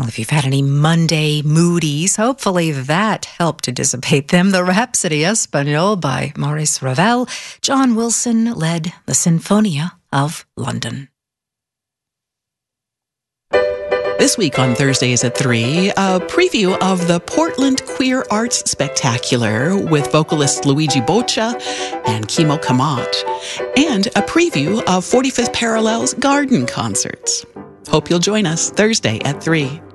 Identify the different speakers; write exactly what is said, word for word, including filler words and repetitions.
Speaker 1: Well, if you've had any Monday moodies, hopefully that helped to dissipate them. The Rhapsody Espagnole by Maurice Ravel. John Wilson led the Sinfonia of London.
Speaker 2: This week on Thursdays at three, a preview of the Portland Queer Arts Spectacular with vocalist Luigi Boccia and Kimo Kamat, and a preview of forty-fifth Parallel's garden concerts. Hope you'll join us Thursday at three.